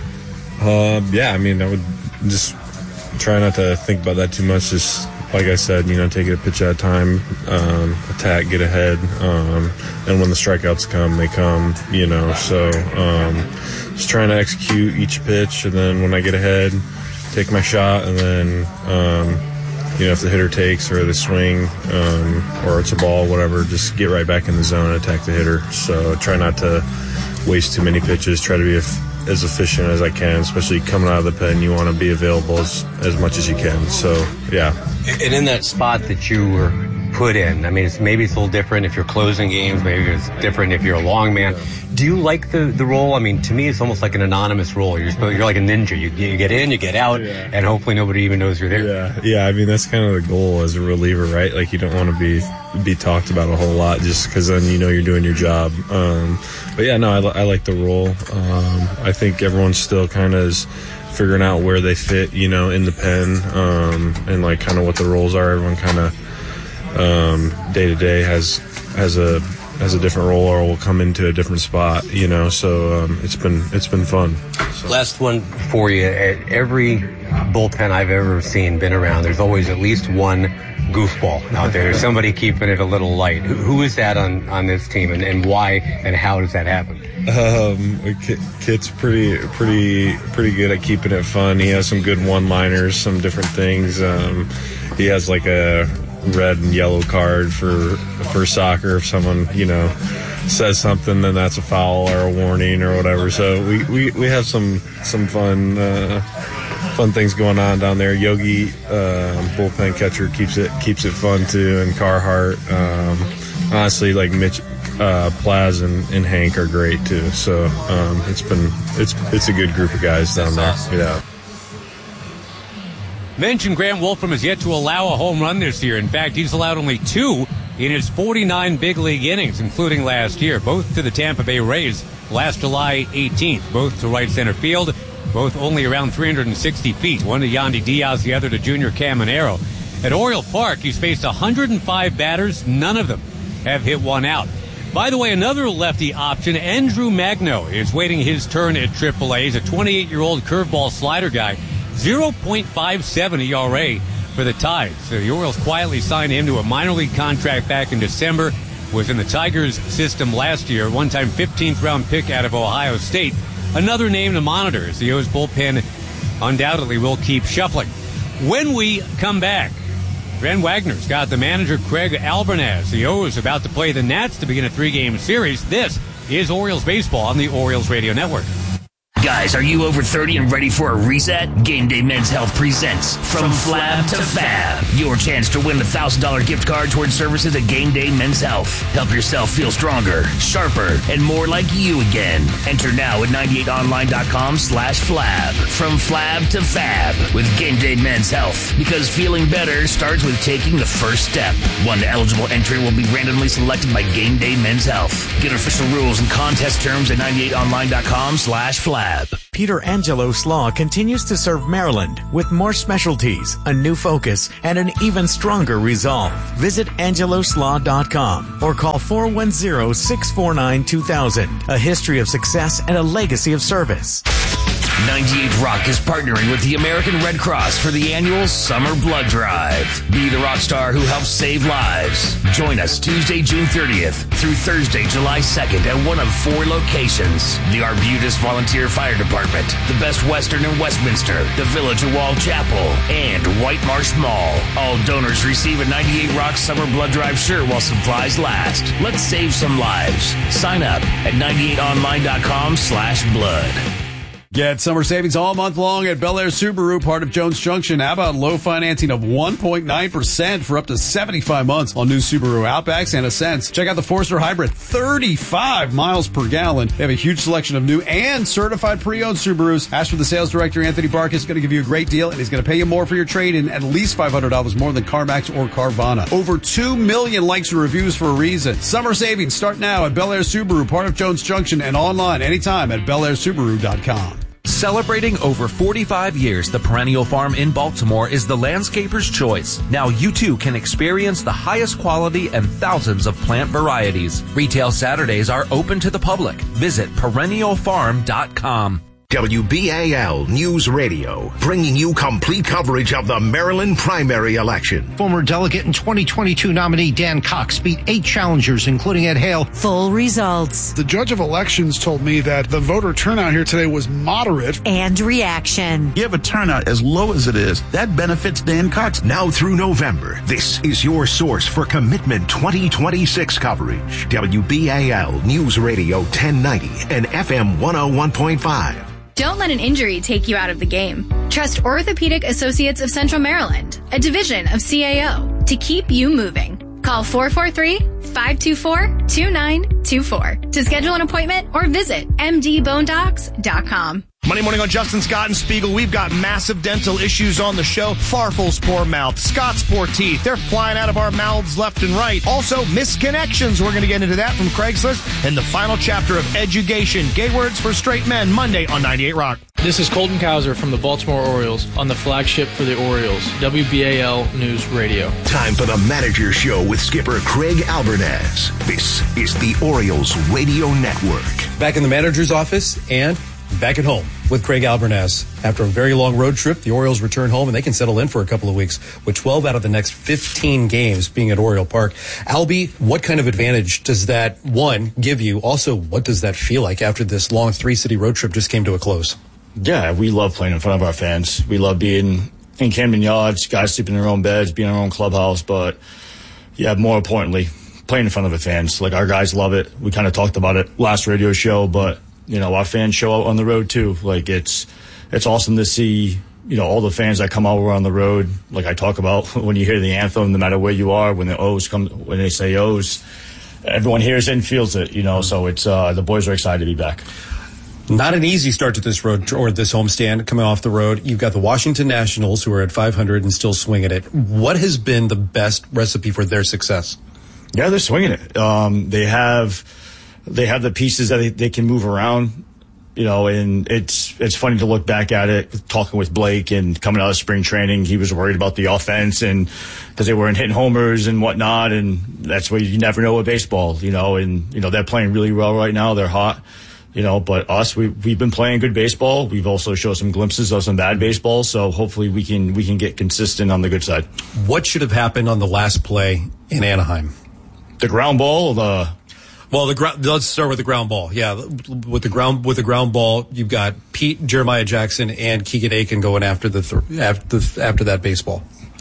I would just try not to think about that too much. Just like I said, take it a pitch at a time, attack, get ahead, and when the strikeouts come, they come, so just trying to execute each pitch, and then when I get ahead, take my shot, and then, if the hitter takes or they swing, or it's a ball, whatever, just get right back in the zone and attack the hitter. So try not to waste too many pitches, try to be as efficient as I can, especially coming out of the pen. You want to be available as much as you can. So, yeah. And in that spot that you were put in, maybe it's a little different if you're closing games, maybe it's different if you're a long man. Do you like the role? To me, it's almost like an anonymous role. You're like a ninja. You get in, you get out, and hopefully nobody even knows you're there. Yeah. That's kind of the goal as a reliever, right? Like, you don't want to be talked about a whole lot just because then you're doing your job. I like the role. I think everyone's still kind of is figuring out where they fit, in the pen, and like kind of what the roles are. Everyone kind of day to day has a different role or will come into a different spot, so it's been fun. So. Last one for you. At every bullpen I've ever seen, been around, there's always at least one goofball out there. There's somebody keeping it a little light. Who is that on this team, and why and how does that happen? Kit's pretty good at keeping it fun. He has some good one-liners, some different things. He has like a red and yellow card for soccer. If someone says something, then that's a foul or a warning or whatever. So we have some fun things going on down there. Yogi, bullpen catcher, keeps it fun too, and Carhart. Honestly, like Mitch, Plaz and Hank are great too. So it's a good group of guys down there. Yeah. Mentioned Grant Wolfram has yet to allow a home run this year. In fact, he's allowed only 2 in his 49 big league innings, including last year, both to the Tampa Bay Rays last July 18th, both to right center field, both only around 360 feet, one to Yandy Diaz, the other to Junior Caminero. At Oriole Park, he's faced 105 batters. None of them have hit one out. By the way, another lefty option, Andrew Magno, is waiting his turn at AAA. He's a 28-year-old curveball slider guy. 0.57 ERA for the Tides. So the Orioles quietly signed him to a minor league contract back in December. Was in the Tigers system last year. One-time 15th-round pick out of Ohio State. Another name to monitor as the O's bullpen undoubtedly will keep shuffling. When we come back, Ren Wagner's got the manager Craig Albernaz. The O's about to play the Nats to begin a 3-game series. This is Orioles baseball on the Orioles Radio Network. Guys, are you over 30 and ready for a reset? Game Day Men's Health presents From Flab to Fab. Your chance to win the $1,000 gift card towards services at Game Day Men's Health. Help yourself feel stronger, sharper, and more like you again. Enter now at 98online.com/flab. From Flab to Fab with Game Day Men's Health. Because feeling better starts with taking the first step. One eligible entry will be randomly selected by Game Day Men's Health. Get official rules and contest terms at 98online.com/flab. Peter Angelo Slaw continues to serve Maryland with more specialties, a new focus, and an even stronger resolve. Visit angeloslaw.com or call 410-649-2000. A history of success and a legacy of service. 98 Rock is partnering with the American Red Cross for the annual Summer Blood Drive. Be the rock star who helps save lives. Join us Tuesday, June 30th through Thursday, July 2nd at one of 4 locations. The Arbutus Volunteer Fire Department, the Best Western in Westminster, the Village of Wall Chapel, and White Marsh Mall. All donors receive a 98 Rock Summer Blood Drive shirt while supplies last. Let's save some lives. Sign up at 98online.com/blood. Get summer savings all month long at Bel Air Subaru, part of Jones Junction. How about low financing of 1.9% for up to 75 months on new Subaru Outbacks and Ascents. Check out the Forester Hybrid, 35 miles per gallon. They have a huge selection of new and certified pre-owned Subarus. Ask for the sales director, Anthony Barkus. He's going to give you a great deal, and he's going to pay you more for your trade-in, at least $500 more than CarMax or Carvana. Over 2 million likes and reviews for a reason. Summer savings start now at Bel Air Subaru, part of Jones Junction, and online anytime at BelAirSubaru.com. Celebrating over 45 years, the Perennial Farm in Baltimore is the landscaper's choice. Now you too can experience the highest quality and thousands of plant varieties. Retail Saturdays are open to the public. Visit perennialfarm.com. WBAL News Radio, bringing you complete coverage of the Maryland primary election. Former delegate and 2022 nominee Dan Cox beat 8 challengers, including Ed Hale. Full results. The judge of elections told me that the voter turnout here today was moderate. And reaction. You have a turnout as low as it is. That benefits Dan Cox. Now through November, this is your source for Commitment 2026 coverage. WBAL News Radio 1090 and FM 101.5. Don't let an injury take you out of the game. Trust Orthopedic Associates of Central Maryland, a division of CAO, to keep you moving. Call 443-524-2924 to schedule an appointment or visit mdbonedocs.com. Monday morning on Justin Scott and Spiegel, we've got massive dental issues on the show. Farfel's poor mouth, Scott's poor teeth. They're flying out of our mouths left and right. Also, misconnections. We're going to get into that from Craigslist and the final chapter of Education. Gay words for straight men, Monday on 98 Rock. This is Colton Cowser from the Baltimore Orioles on the flagship for the Orioles, WBAL News Radio. Time for the Manager Show with skipper Craig Albernaz. This is the Orioles Radio Network. Back in the manager's office and back at home with Craig Albernaz. After a very long road trip, the Orioles return home and they can settle in for a couple of weeks with 12 out of the next 15 games being at Oriole Park. Albie, what kind of advantage does that, one, give you? Also, what does that feel like after this long 3-city road trip just came to a close? Yeah, we love playing in front of our fans. We love being in Camden Yards, guys sleeping in their own beds, being in our own clubhouse. But, yeah, more importantly, playing in front of the fans. Like, our guys love it. We kind of talked about it last radio show, but you know, our fans show out on the road too. Like it's awesome to see, you know, all the fans that come over on the road. Like I talk about when you hear the anthem, no matter where you are, when the O's come, when they say O's, everyone hears it and feels it, you know, so it's, the boys are excited to be back. Not an easy start to this road or this homestand coming off the road. You've got the Washington Nationals who are at 500 and still swinging it. What has been the best recipe for their success? Yeah, they're swinging it. They have the pieces that they can move around, you know, and it's funny to look back at it, talking with Blake and coming out of spring training. He was worried about the offense and because they weren't hitting homers and whatnot. And that's where you never know with baseball, you know, and, you know, they're playing really well right now. They're hot, you know, but we've been playing good baseball. We've also showed some glimpses of some bad baseball. So hopefully we can get consistent on the good side. What should have happened on the last play in Anaheim? The ground ball, let's start with the ground ball. Yeah, with the ground ball, you've got Pete, Jeremiah Jackson, and Keegan Aiken going after after that baseball.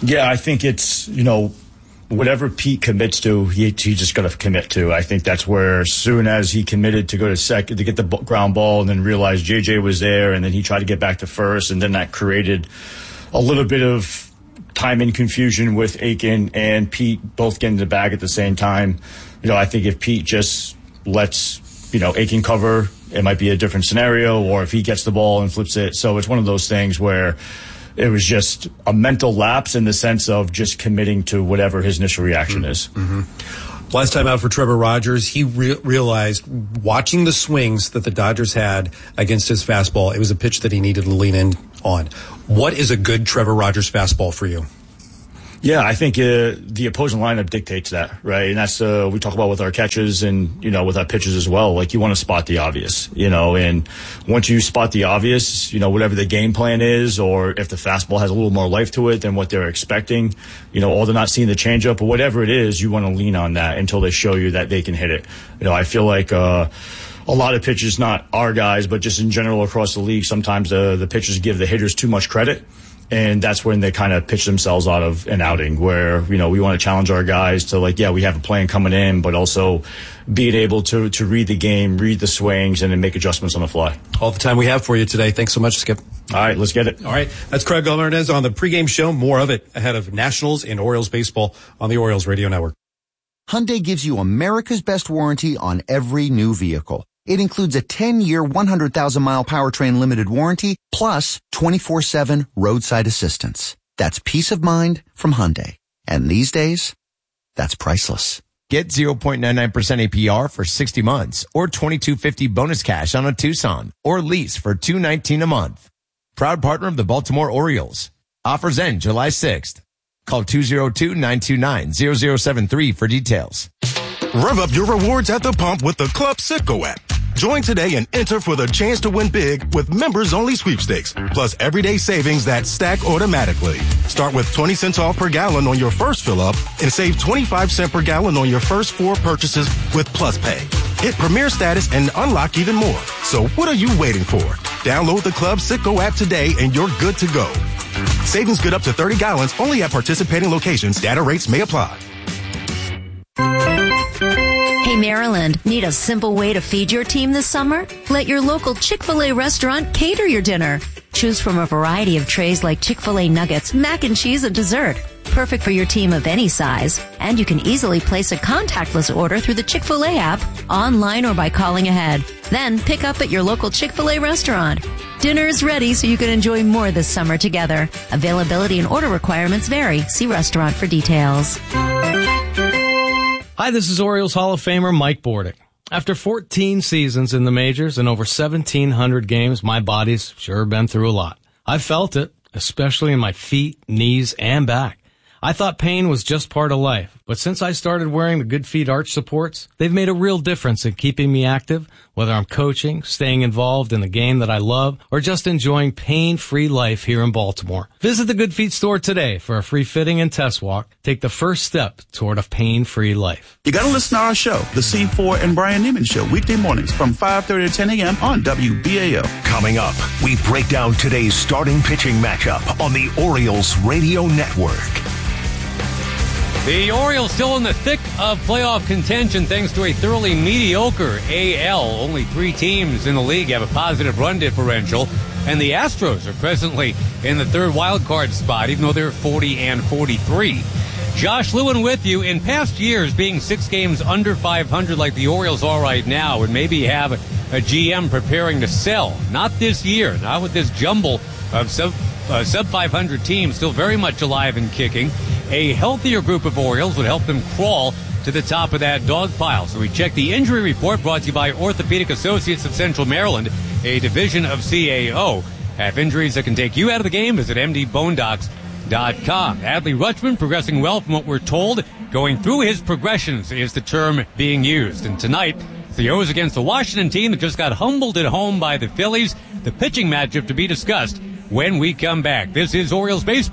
Yeah, I think it's, whatever Pete commits to, he just got to commit to. I think that's where, as soon as he committed to go to second to get the ground ball and then realized JJ was there, and then he tried to get back to first, and then that created a little bit of timing confusion with Aiken and Pete both getting the bag at the same time. I think if Pete just lets, Aiken cover, it might be a different scenario, or if he gets the ball and flips it. So it's one of those things where it was just a mental lapse in the sense of just committing to whatever his initial reaction is. Mm-hmm. Last time out for Trevor Rogers, he realized watching the swings that the Dodgers had against his fastball, it was a pitch that he needed to lean in on. What is a good Trevor Rogers fastball for you? Yeah, I think the opposing lineup dictates that, right? And that's we talk about with our catches and, with our pitchers as well. Like, you want to spot the obvious, and once you spot the obvious, whatever the game plan is, or if the fastball has a little more life to it than what they're expecting, or they're not seeing the changeup or whatever it is, you want to lean on that until they show you that they can hit it. I feel like a lot of pitchers, not our guys, but just in general across the league, sometimes the pitchers give the hitters too much credit. And that's when they kind of pitch themselves out of an outing where, we want to challenge our guys to we have a plan coming in, but also being able to read the game, read the swings, and then make adjustments on the fly. All the time we have for you today. Thanks so much, Skip. All right, let's get it. All right. That's Craig Alvarez on the pregame show. More of it ahead of Nationals and Orioles baseball on the Orioles Radio Network. Hyundai gives you America's best warranty on every new vehicle. It includes a 10-year, 100,000-mile powertrain limited warranty, plus 24/7 roadside assistance. That's peace of mind from Hyundai. And these days, that's priceless. Get 0.99% APR for 60 months or $2,250 bonus cash on a Tucson or lease for $219 a month. Proud partner of the Baltimore Orioles. Offers end July 6th. Call 202-929-0073 for details. Rev up your rewards at the pump with the Club Citgo app. Join today and enter for the chance to win big with members-only sweepstakes, plus everyday savings that stack automatically. Start with 20 cents off per gallon on your first fill-up and save 25 cents per gallon on your first 4 purchases with Plus Pay. Hit Premier status and unlock even more. So what are you waiting for? Download the Club Citgo app today and you're good to go. Savings good up to 30 gallons only at participating locations. Data rates may apply. Hey, Maryland, need a simple way to feed your team this summer? Let your local Chick-fil-A restaurant cater your dinner. Choose from a variety of trays like Chick-fil-A nuggets, mac and cheese, and dessert. Perfect for your team of any size. And you can easily place a contactless order through the Chick-fil-A app, online or by calling ahead. Then pick up at your local Chick-fil-A restaurant. Dinner is ready so you can enjoy more this summer together. Availability and order requirements vary. See restaurant for details. Hi, this is Orioles Hall of Famer Mike Bordick. After 14 seasons in the majors and over 1,700 games, my body's sure been through a lot. I've felt it, especially in my feet, knees, and back. I thought pain was just part of life, but since I started wearing the Good Feet arch supports, they've made a real difference in keeping me active, whether I'm coaching, staying involved in the game that I love, or just enjoying pain-free life here in Baltimore. Visit the Good Feet store today for a free fitting and test walk. Take the first step toward a pain-free life. You gotta listen to our show, The C4 and Brian Neiman Show, weekday mornings from 5:30 to 10 a.m. on WBAL. Coming up, we break down today's starting pitching matchup on the Orioles Radio Network. The Orioles still in the thick of playoff contention thanks to a thoroughly mediocre AL. Only 3 teams in the league have a positive run differential, and the Astros are presently in the 3rd wild card spot, even though they're 40-43. Josh Lewin with you. In past years, being 6 games under 500 like the Orioles are right now would maybe have a GM preparing to sell. Not this year, not with this jumble of sub-500 teams still very much alive and kicking. A healthier group of Orioles would help them crawl to the top of that dog pile. So we check the injury report brought to you by Orthopedic Associates of Central Maryland, a division of CAO. Have injuries that can take you out of the game? Visit mdbonedocs.com. Adley Rutschman progressing well from what we're told. Going through his progressions is the term being used. And tonight, the O's against the Washington team that just got humbled at home by the Phillies. The pitching matchup to be discussed when we come back. This is Orioles Baseball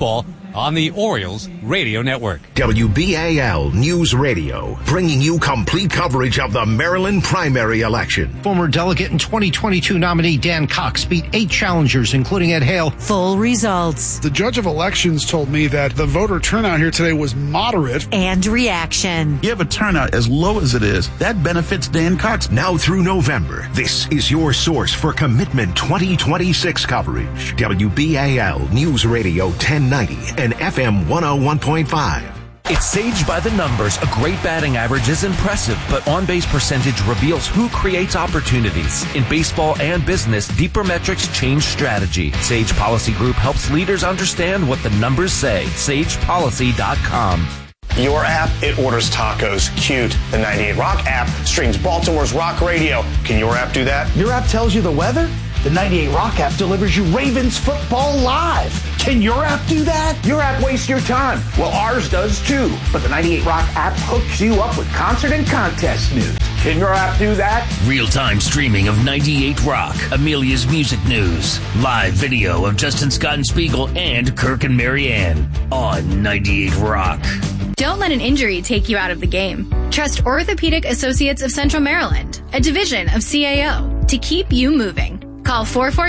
on the Orioles Radio Network. WBAL News Radio, bringing you complete coverage of the Maryland primary election. Former delegate and 2022 nominee Dan Cox beat 8 challengers, including Ed Hale. Full results. The judge of elections told me that the voter turnout here today was moderate. And reaction. You have a turnout as low as it is. That benefits Dan Cox. Now through November, this is your source for Commitment 2026 coverage. WBAL News Radio 1090 and FM 101.5. It's Sage by the numbers. A great batting average is impressive, but on-base percentage reveals who creates opportunities. In baseball and business, deeper metrics change strategy. Sage Policy Group helps leaders understand what the numbers say. SagePolicy.com. Your app, it orders tacos. Cute. The 98 Rock app streams Baltimore's rock radio. Can your app do that? Your app tells you the weather? The 98 Rock app delivers you Ravens football live. Can your app do that? Your app wastes your time. Well, ours does too. But the 98 Rock app hooks you up with concert and contest news. Can your app do that? Real-time streaming of 98 Rock, Amelia's music news, live video of Justin Scott and Spiegel and Kirk and Marianne on 98 Rock. Don't let an injury take you out of the game. Trust Orthopedic Associates of Central Maryland, a division of CAO, to keep you moving. Call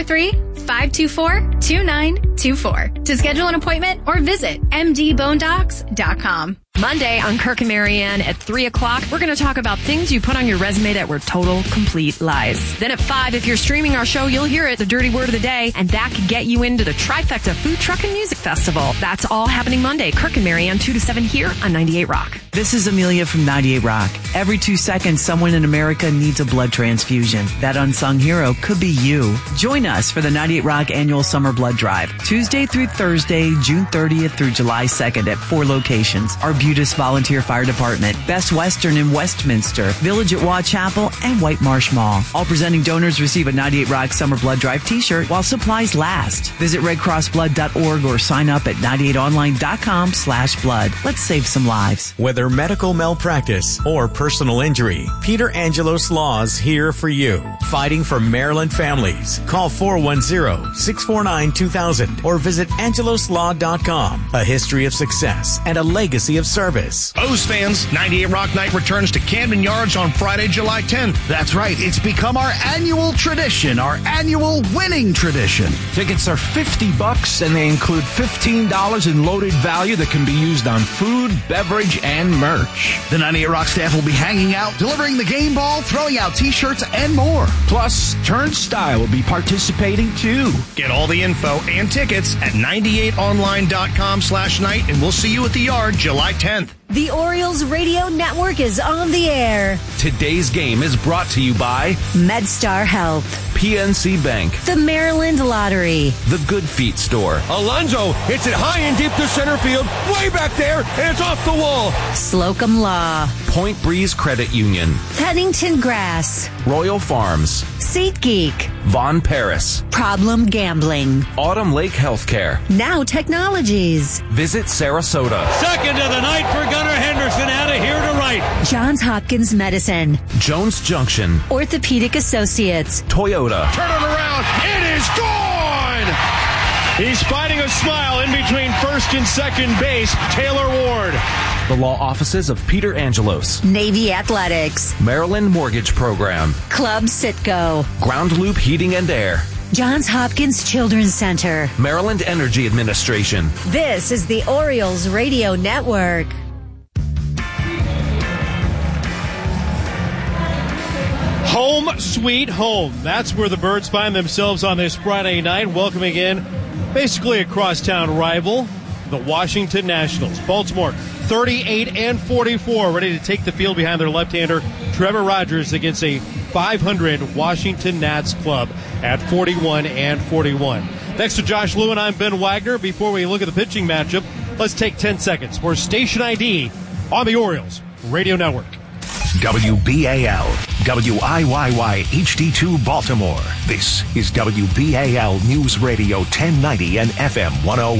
443-524-2924 to schedule an appointment or visit mdbonedocs.com. Monday on Kirk and Marianne at 3 o'clock, we're going to talk about things you put on your resume that were total, complete lies. Then at 5, if you're streaming our show, you'll hear it, the dirty word of the day, and that could get you into the Trifecta Food Truck and Music Festival. That's all happening Monday. Kirk and Marianne, 2 to 7 here on 98 Rock. This is Amelia from 98 Rock. Every 2 seconds, someone in America needs a blood transfusion. That unsung hero could be you. Join us for the 98 Rock annual summer blood drive, Tuesday through Thursday, June 30th through July 2nd at 4 locations. Arbutus Volunteer Fire Department, Best Western in Westminster, Village at Waugh Chapel, and White Marsh Mall. All presenting donors receive a 98 Rock Summer Blood Drive t-shirt while supplies last. Visit redcrossblood.org or sign up at 98online.com/blood. Let's save some lives. Whether medical malpractice or personal injury, Peter Angelos Law's here for you. Fighting for Maryland families. Call 410-649-2000 or visit angeloslaw.com. A history of success and a legacy of service. O's fans, 98 Rock Night returns to Camden Yards on Friday, July 10th. That's right. It's become our annual tradition, our annual winning tradition. Tickets are $50 and they include $15 in loaded value that can be used on food, beverage, and merch. The 98 Rock staff will be hanging out, delivering the game ball, throwing out t-shirts, and more. Plus, Turnstile will be participating too. Get all the info and tickets at 98online.com/night, and we'll see you at the Yard July 10th. The Orioles Radio Network is on the air. Today's game is brought to you by MedStar Health, PNC Bank, the Maryland Lottery, The Good Feet Store, Alonso hits it high and deep to center field, way back there, and it's off the wall. Slocum Law, Point Breeze Credit Union, Pennington Grass, Royal Farms, SeatGeek, Von Paris, Problem Gambling, Autumn Lake Healthcare, Now Technologies, Visit Sarasota, Second of the night for Gunnar Henderson, out of here to right. Johns Hopkins Medicine, Jones Junction, Orthopedic Associates, Toyota. Turn it around. It is gone. He's fighting a smile in between first and second base. Taylor Ward. The law offices of Peter Angelos, Navy Athletics, Maryland Mortgage Program, Club Citgo, Ground Loop Heating and Air, Johns Hopkins Children's Center, Maryland Energy Administration. This is the Orioles Radio Network. Home sweet home. That's where the Birds find themselves on this Friday night, welcoming in basically a crosstown rival, the Washington Nationals. Baltimore 38-44, ready to take the field behind their left-hander Trevor Rogers against a 500 Washington Nats club at 41-41. Thanks to Josh Lewin, I'm Ben Wagner. Before we look at the pitching matchup, let's take 10 seconds for Station ID on the Orioles Radio Network. WBAL, WIYY HD2 Baltimore. This is WBAL News Radio 1090 and FM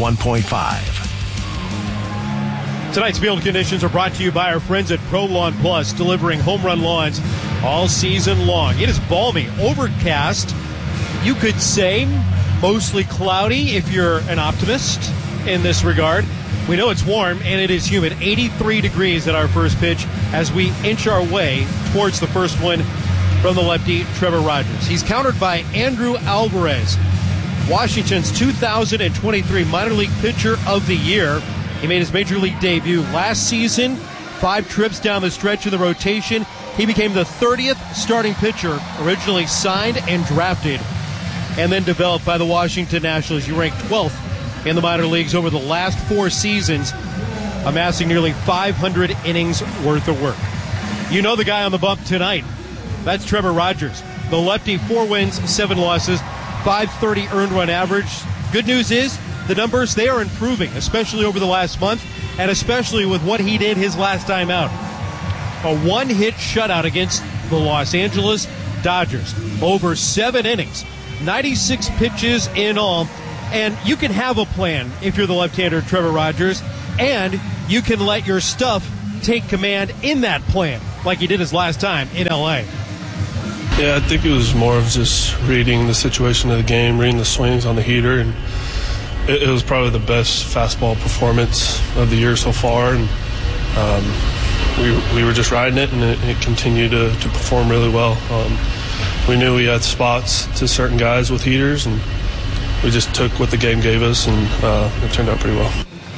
101.5. Tonight's field conditions are brought to you by our friends at Pro Lawn Plus, delivering home run lawns all season long. It is balmy, overcast, you could say mostly cloudy if you're an optimist. in this regard. We know it's warm, and it is humid. 83 degrees at our first pitch as we inch our way towards the first one from the lefty, Trevor Rogers. He's countered by Andrew Alvarez, Washington's 2023 minor league pitcher of the year. He made his major league debut last season. 5 trips down the stretch of the rotation. He became the 30th starting pitcher originally signed and drafted and then developed by the Washington Nationals. He ranked 12th in the minor leagues over the last 4 seasons, amassing nearly 500 innings worth of work. You know the guy on the bump tonight. That's Trevor Rogers. The lefty, 4 wins, 7 losses, 530 earned run average. Good news is the numbers, they are improving, especially over the last month, and especially with what he did his last time out. A 1-hit shutout against the Los Angeles Dodgers. Over 7 innings, 96 pitches in all. And you can have a plan if you're the left-hander Trevor Rogers, and you can let your stuff take command in that plan, like he did his last time in L.A. Yeah, I think it was more of just reading the situation of the game, reading the swings on the heater, and it was probably the best fastball performance of the year so far, and we were just riding it, and it continued to perform really well. We knew we had spots to certain guys with heaters, and we just took what the game gave us, and it turned out pretty well.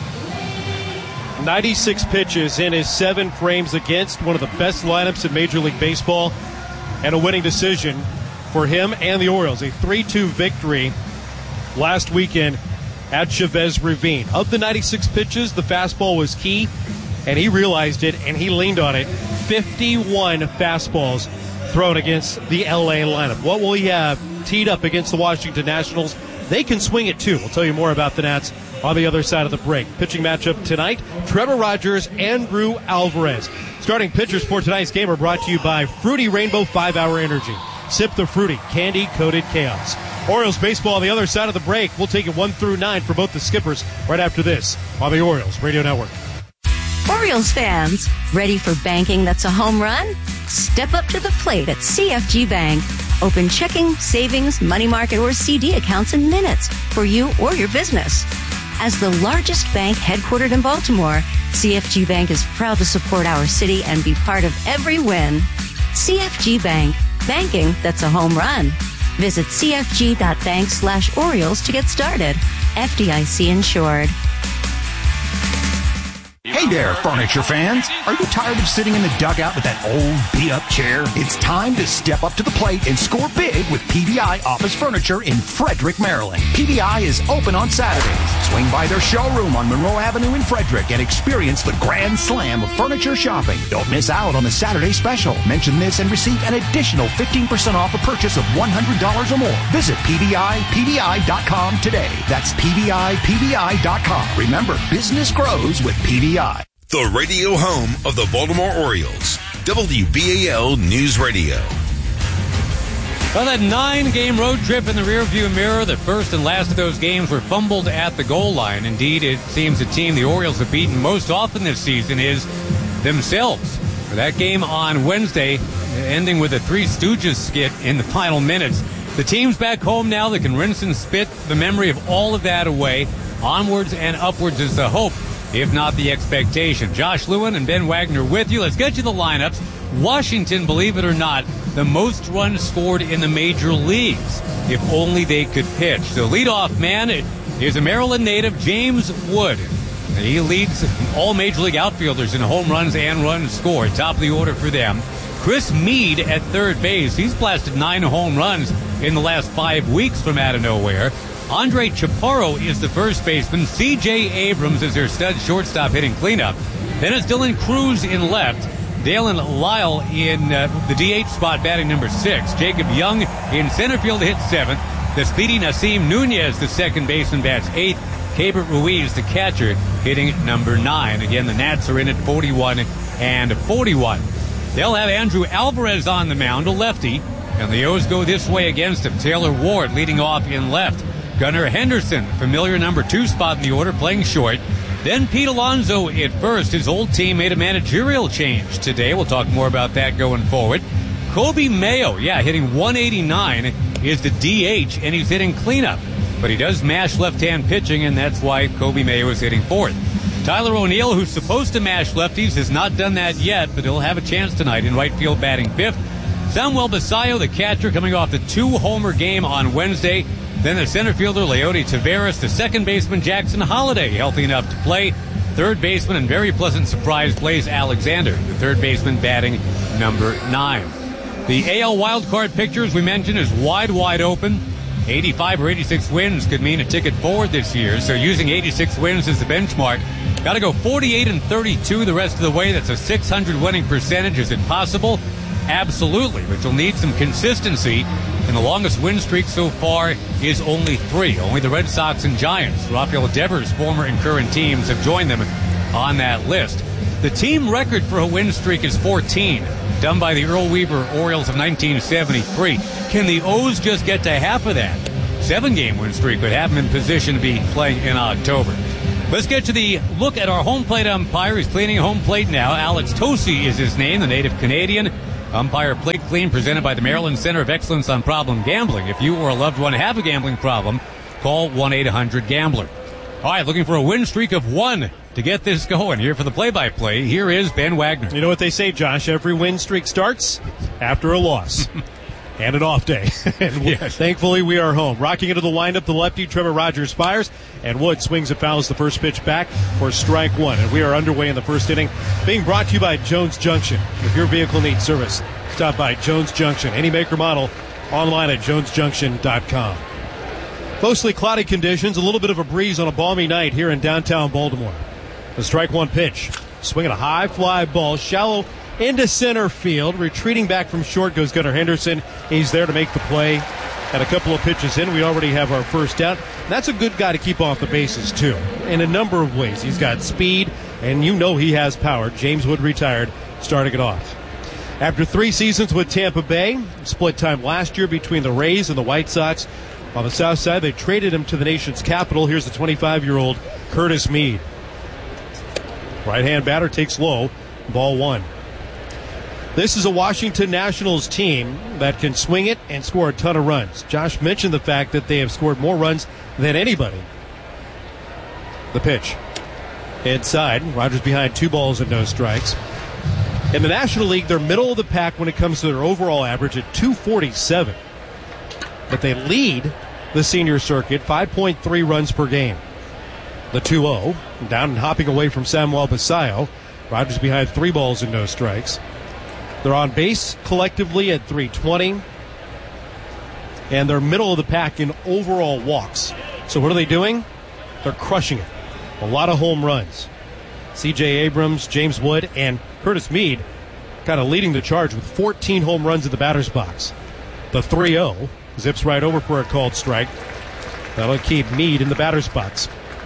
96 pitches in his 7 frames against one of the best lineups in Major League Baseball, and a winning decision for him and the Orioles. A 3-2 victory last weekend at Chavez Ravine. Of the 96 pitches, the fastball was key, and he realized it, and he leaned on it. 51 fastballs thrown against the L.A. lineup. What will he have teed up against the Washington Nationals? They can swing it, too. We'll tell you more about the Nats on the other side of the break. Pitching matchup tonight, Trevor Rogers, Andrew Alvarez. Starting pitchers for tonight's game are brought to you by Fruity Rainbow 5-Hour Energy. Sip the fruity, candy-coated chaos. Orioles baseball on the other side of the break. We'll take it 1 through 9 for both the skippers right after this on the Orioles Radio Network. Orioles fans, ready for banking that's a home run? Step up to the plate at CFG Bank. Open checking, savings, money market, or CD accounts in minutes for you or your business. As the largest bank headquartered in Baltimore, CFG Bank is proud to support our city and be part of every win. CFG Bank, banking that's a home run. Visit cfg.bank/Orioles to get started. FDIC insured. Hey there, furniture fans. Are you tired of sitting in the dugout with that old beat-up chair? It's time to step up to the plate and score big with PVI Office Furniture in Frederick, Maryland. PVI is open on Saturdays. Swing by their showroom on Monroe Avenue in Frederick and experience the grand slam of furniture shopping. Don't miss out on the Saturday special. Mention this and receive an additional 15% off a purchase of $100 or more. Visit PVIPVI.com today. That's PVIPVI.com. Remember, business grows with PVI. The radio home of the Baltimore Orioles. WBAL News Radio. Well, that 9-game road trip in the rearview mirror, the first and last of those games were fumbled at the goal line. Indeed, it seems the team the Orioles have beaten most often this season is themselves. For that game on Wednesday, ending with a Three Stooges skit in the final minutes. The team's back home now. They can rinse and spit the memory of all of that away. Onwards and upwards is the hope, if not the expectation. Josh Lewin and Ben Wagner with you. Let's get you the lineups. Washington, believe it or not, the most runs scored in the major leagues, if only they could pitch. The leadoff man is a Maryland native, James Wood. And he leads all major league outfielders in home runs and runs scored. Top of the order for them. Chris Meade at third base. He's blasted 9 home runs in the last 5 weeks from out of nowhere. Andre Chaparro is the first baseman. C.J. Abrams is their stud shortstop hitting cleanup. Then it's Dylan Cruz in left. Dalen Lyle in the DH spot batting number 6. Jacob Young in center field to hit 7th. The speedy Nasim Nunez, the second baseman, bats 8th. Cabert Ruiz, the catcher, hitting number 9. Again, the Nats are in at 41 and 41. They'll have Andrew Alvarez on the mound, a lefty. And the O's go this way against him. Taylor Ward leading off in left. Gunnar Henderson, familiar number 2 spot in the order, playing short. Then Pete Alonso at first. His old team made a managerial change today. We'll talk more about that going forward. Kobe Mayo, hitting 189, is the DH, and he's hitting cleanup. but he does mash left-hand pitching, and that's why Kobe Mayo is hitting fourth. Tyler O'Neill, who's supposed to mash lefties, has not done that yet, but he'll have a chance tonight in right field batting fifth. Samuel Basayo, the catcher, coming off the 2-homer game on Wednesday. Then the center fielder, Leody Taveras, the second baseman, Jackson Holliday, healthy enough to play. Third baseman, and very pleasant surprise, Blaze Alexander, the third baseman, batting number 9. The AL wildcard picture, as we mentioned, is wide open. 85 or 86 wins could mean a ticket forward this year, so using 86 wins as the benchmark, got to go 48-32 the rest of the way. That's a 600 winning percentage. Is it possible? Absolutely, but you'll need some consistency, and the longest win streak so far is only 3. Only the Red Sox and Giants, Rafael Devers' former and current teams, have joined them on that list. The team record for a win streak is 14, done by the Earl Weaver Orioles of 1973. Can the O's just get to half of that? 7-game win streak would have them in position to be playing in October. Let's get to the look at our home plate umpire. He's cleaning home plate now. Alex Tosi is his name, the native Canadian. Umpire Plate Clean, presented by the Maryland Center of Excellence on Problem Gambling. If you or a loved one have a gambling problem, call 1-800-GAMBLER. All right, looking for a win streak of 1 to get this going. Here for the play-by-play, here is Ben Wagner. You know what they say, Josh? Every win streak starts after a loss. And an off day. And yes. Thankfully, we are home. Rocking into the windup, the lefty, Trevor Rogers fires, and Wood swings and fouls the first pitch back for strike 1. And we are underway in the first inning, being brought to you by Jones Junction. If your vehicle needs service, stop by Jones Junction. Any make or model, online at jonesjunction.com. Mostly cloudy conditions, a little bit of a breeze on a balmy night here in downtown Baltimore. The strike 1 pitch. Swinging a high fly ball, shallow into center field. Retreating back from short goes Gunnar Henderson. He's there to make the play. And a couple of pitches in, we already have our first out. That's a good guy to keep off the bases, too, in a number of ways. He's got speed, and you know he has power. James Wood retired, starting it off. After 3 seasons with Tampa Bay, split time last year between the Rays and the White Sox. On the south side, they traded him to the nation's capital. Here's the 25-year-old Curtis Mead. Right-hand batter takes low, ball 1. This is a Washington Nationals team that can swing it and score a ton of runs. Josh mentioned the fact that they have scored more runs than anybody. The pitch. Inside. Rogers behind 2 balls and no strikes. In the National League, they're middle of the pack when it comes to their overall average at 247. But they lead the senior circuit, 5.3 runs per game. The 2-0. Down and hopping away from Samuel Basayo. Rogers behind 3 balls and no strikes. They're on base collectively at 320, and they're middle of the pack in overall walks. So what are they doing? They're crushing it. A lot of home runs. C.J. Abrams, James Wood, and Curtis Mead kind of leading the charge with 14 home runs in the batter's box. The 3-0 zips right over for a called strike. That'll keep Mead in the batter's box.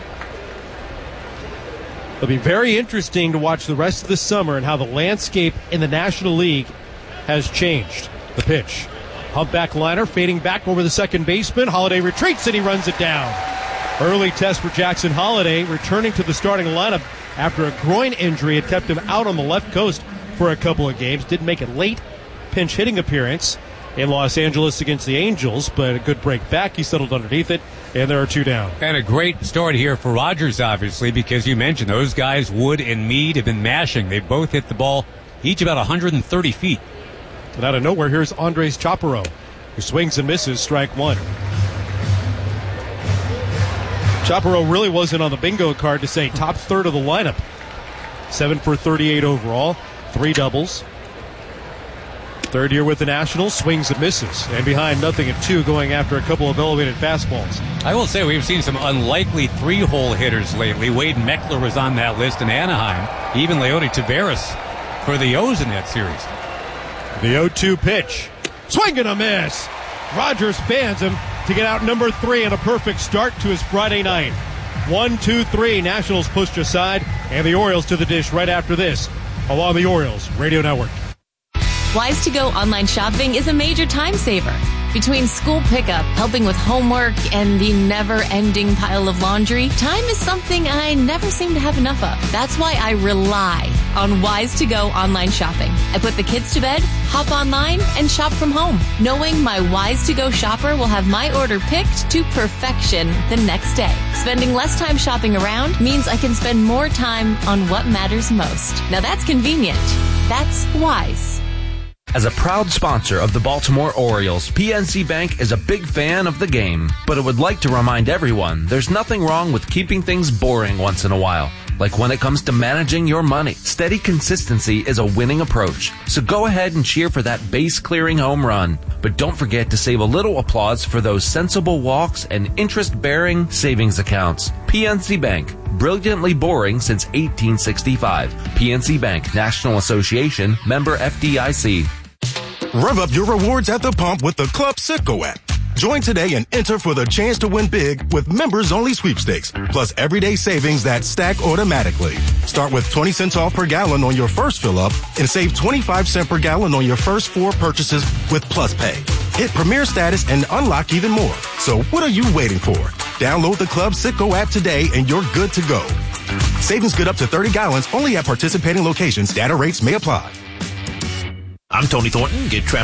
It'll be very interesting to watch the rest of the summer and how the landscape in the National League has changed. The pitch. Humpback liner fading back over the second baseman. Holliday retreats and he runs it down. Early test for Jackson Holliday, returning to the starting lineup after a groin injury had kept him out on the left coast for a couple of games. Didn't make a late pinch hitting appearance in Los Angeles against the Angels, but a good break back. He settled underneath it, and there are 2 down. And a great start here for Rogers, obviously, because you mentioned those guys, Wood and Mead, have been mashing. They both hit the ball each about 130 feet. And out of nowhere, here's Andres Chaparro, who swings and misses, strike 1. Chaparro really wasn't on the bingo card to say top third of the lineup. 7 for 38 overall, 3 doubles. Third year with the Nationals, swings and misses. And behind nothing at 2, going after a couple of elevated fastballs. I will say we've seen some unlikely 3-hole hitters lately. Wade Meckler was on that list in Anaheim. Even Leody Taveras for the O's in that series. The 0-2 pitch. Swing and a miss. Rogers bans him to get out number 3 and a perfect start to his Friday night. 1-2-3. Nationals pushed aside, and the Orioles to the dish right after this. Along the Orioles Radio Network. Wise2Go online shopping is a major time saver. Between school pickup, helping with homework, and the never-ending pile of laundry, time is something I never seem to have enough of. That's why I rely on Wise to Go online shopping. I put the kids to bed, hop online, and shop from home, knowing my Wise to Go shopper will have my order picked to perfection the next day. Spending less time shopping around means I can spend more time on what matters most. Now that's convenient. That's Wise. As a proud sponsor of the Baltimore Orioles, PNC Bank is a big fan of the game, but it would like to remind everyone there's nothing wrong with keeping things boring once in a while. Like when it comes to managing your money, steady consistency is a winning approach. So go ahead and cheer for that base-clearing home run. But don't forget to save a little applause for those sensible walks and interest-bearing savings accounts. PNC Bank, brilliantly boring since 1865. PNC Bank, National Association, member FDIC. Rev up your rewards at the pump with the Club Citgo app. Join today and enter for the chance to win big with members-only sweepstakes, plus everyday savings that stack automatically. Start with 20 cents off per gallon on your first fill-up and save 25 cents per gallon on your first 4 purchases with Plus Pay. Hit Premier status and unlock even more. So what are you waiting for? Download the Club Citgo app today and you're good to go. Savings good up to 30 gallons only at participating locations. Data rates may apply. I'm Tony Thornton. Get traffic